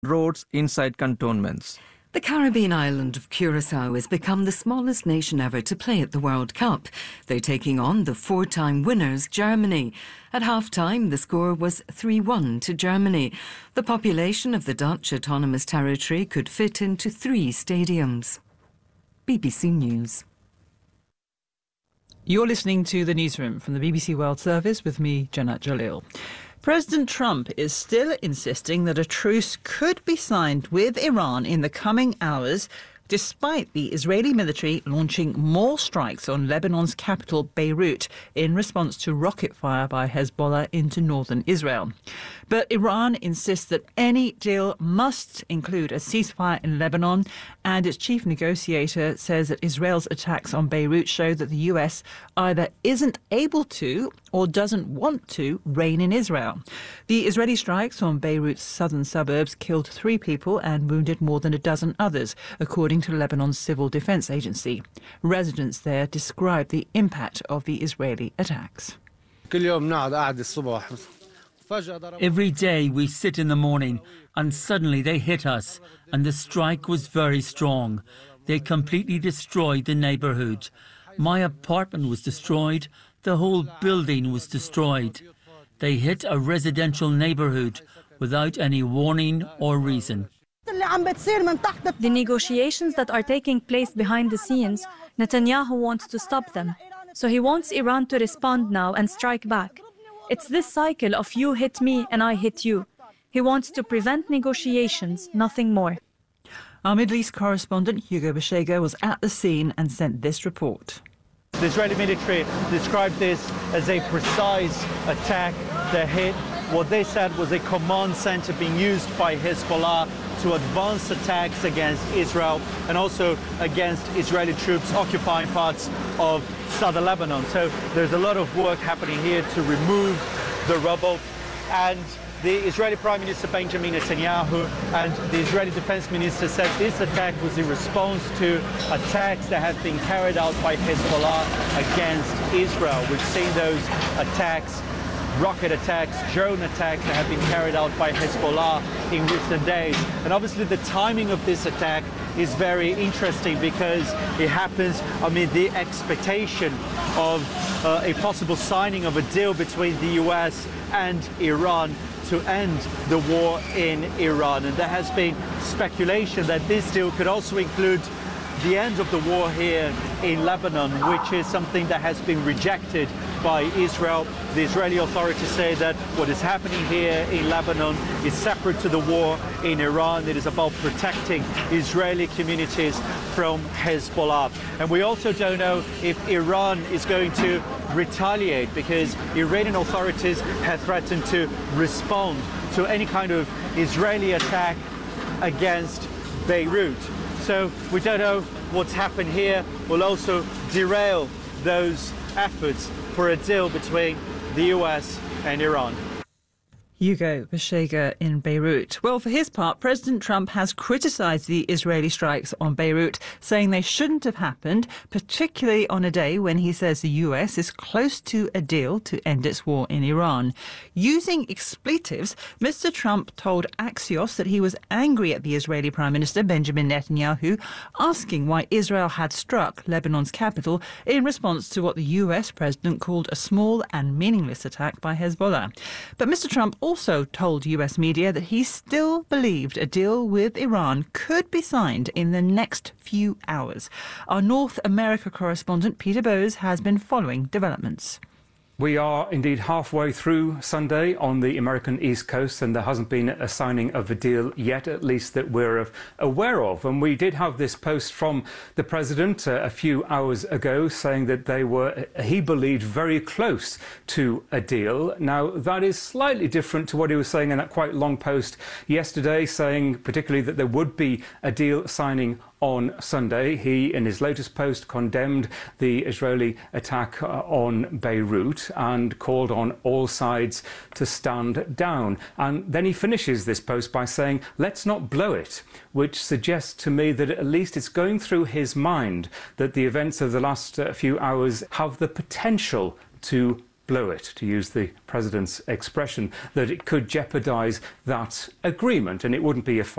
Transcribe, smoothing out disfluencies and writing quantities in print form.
roads inside cantonments. The Caribbean island of Curaçao has become the smallest nation ever to play at the World Cup. They're taking on the four-time winners, Germany. At half-time, the score was 3-1 to Germany. The population of the Dutch Autonomous Territory could fit into 3 stadiums. BBC News. You're listening to The Newsroom from the BBC World Service with me, Jannat Jalil. President Trump is still insisting that a truce could be signed with Iran in the coming hours, despite the Israeli military launching more strikes on Lebanon's capital, Beirut, in response to rocket fire by Hezbollah into northern Israel. But Iran insists that any deal must include a ceasefire in Lebanon, and its chief negotiator says that Israel's attacks on Beirut show that the US either isn't able to or doesn't want to reign in Israel. The Israeli strikes on Beirut's southern suburbs killed 3 people and wounded more than a dozen others, according to Lebanon's civil defense agency. Residents there describe the impact of the Israeli attacks. Every day we sit in the morning and suddenly they hit us, and the strike was very strong. They completely destroyed the neighborhood. My apartment was destroyed. The whole building was destroyed. They hit a residential neighborhood without any warning or reason. The negotiations that are taking place behind the scenes, Netanyahu wants to stop them. So he wants Iran to respond now and strike back. It's this cycle of you hit me and I hit you. He wants to prevent negotiations, nothing more. Our Middle East correspondent Hugo Bashega was at the scene and sent this report. The Israeli military described this as a precise attack that hit what they said was a command center being used by Hezbollah to advance attacks against Israel and also against Israeli troops occupying parts of southern Lebanon. So there's a lot of work happening here to remove the rubble. And the Israeli Prime Minister Benjamin Netanyahu and the Israeli Defense Minister said this attack was in response to attacks that have been carried out by Hezbollah against Israel. We've seen those attacks, rocket attacks, drone attacks that have been carried out by Hezbollah in recent days. And obviously the timing of this attack is very interesting because it happens amid the expectation of a possible signing of a deal between the US and Iran to end the war in Iran. And there has been speculation that this deal could also include the end of the war here in Lebanon, which is something that has been rejected by Israel. The Israeli authorities say that what is happening here in Lebanon is separate to the war in Iran. It is about protecting Israeli communities from Hezbollah. And we also don't know if Iran is going to retaliate, because Iranian authorities have threatened to respond to any kind of Israeli attack against Beirut. So we don't know what's happened here will also derail those efforts for a deal between the US and Iran. Hugo Bashega in Beirut. Well, for his part, President Trump has criticised the Israeli strikes on Beirut, saying they shouldn't have happened, particularly on a day when he says the US is close to a deal to end its war in Iran. Using expletives, Mr. Trump told Axios that he was angry at the Israeli Prime Minister Benjamin Netanyahu, asking why Israel had struck Lebanon's capital in response to what the US president called a small and meaningless attack by Hezbollah. But Mr. Trump also told US media that he still believed a deal with Iran could be signed in the next few hours. Our North America correspondent Peter Bowes has been following developments. We are indeed halfway through Sunday on the American East Coast, and there hasn't been a signing of a deal yet, at least that we're aware of. And we did have this post from the president a few hours ago saying that they were, he believed, very close to a deal. Now, that is slightly different to what he was saying in that quite long post yesterday, saying particularly that there would be a deal signing on Sunday. He, in his latest post, condemned the Israeli attack on Beirut and called on all sides to stand down. And then he finishes this post by saying, "Let's not blow it," which suggests to me that at least it's going through his mind that the events of the last few hours have the potential to blow it, to use the president's expression, that it could jeopardise that agreement, and it wouldn't be a